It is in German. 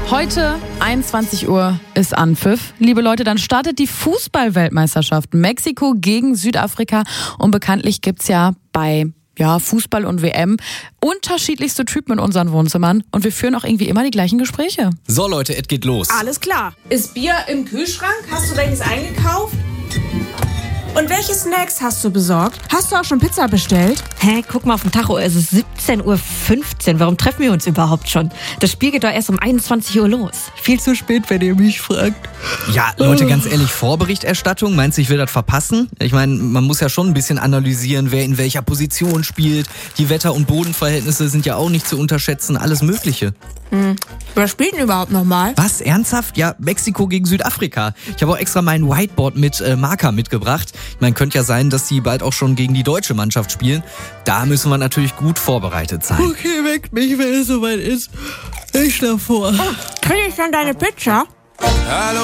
Heute 21 Uhr ist Anpfiff. Liebe Leute, dann startet die Fußball-Weltmeisterschaft. Mexiko gegen Südafrika. Und bekanntlich gibt's ja bei Fußball und WM unterschiedlichste Typen in unseren Wohnzimmern. Und wir führen auch irgendwie immer die gleichen Gespräche. So Leute, es geht los. Alles klar. Ist Bier im Kühlschrank? Hast du welches eingekauft? Und welche Snacks hast du besorgt? Hast du auch schon Pizza bestellt? Hä, guck mal auf den Tacho, es ist 17:15 Uhr. Warum treffen wir uns überhaupt schon? Das Spiel geht doch erst um 21 Uhr los. Viel zu spät, wenn ihr mich fragt. Ja, Leute, ganz ehrlich, Vorberichterstattung, meinst du, ich will das verpassen? Ich meine, man muss ja schon ein bisschen analysieren, wer in welcher Position spielt. Die Wetter- und Bodenverhältnisse sind ja auch nicht zu unterschätzen, alles Mögliche. Wer spielt denn überhaupt nochmal? Was, ernsthaft? Ja, Mexiko gegen Südafrika. Ich habe auch extra mein Whiteboard mit Marker mitgebracht. Ich meine, könnte ja sein, dass die bald auch schon gegen die deutsche Mannschaft spielen. Da müssen wir natürlich gut vorbereitet sein. Okay, weckt mich, wenn es soweit ist. Ich schlaf vor. Krieg ich dann deine Pizza? Hallo